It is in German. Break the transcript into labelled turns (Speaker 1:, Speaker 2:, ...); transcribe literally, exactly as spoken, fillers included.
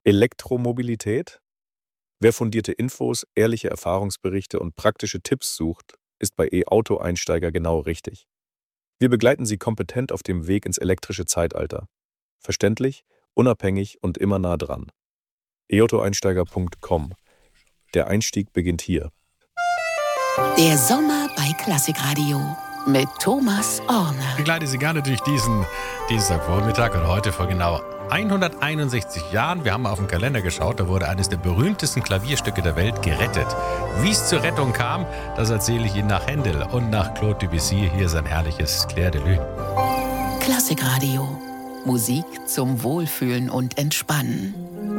Speaker 1: Elektromobilität? Wer fundierte Infos, ehrliche Erfahrungsberichte und praktische Tipps sucht, ist bei E-Auto-Einsteiger genau richtig. Wir begleiten Sie kompetent auf dem Weg ins elektrische Zeitalter. Verständlich, unabhängig und immer nah dran. e auto einsteiger punkt com. Der Einstieg beginnt hier.
Speaker 2: Der Sommer bei Klassikradio mit Thomas Orner.
Speaker 3: Ich begleite Sie gerne durch diesen Dienstagvormittag und heute vor genau hunderteinundsechzig Jahren. Wir haben mal auf den Kalender geschaut, da wurde eines der berühmtesten Klavierstücke der Welt gerettet. Wie es zur Rettung kam, das erzähle ich Ihnen nach Händel und nach Claude Debussy. Hier ist ein herrliches Clair de Lune.
Speaker 2: Klassikradio. Musik zum Wohlfühlen und Entspannen.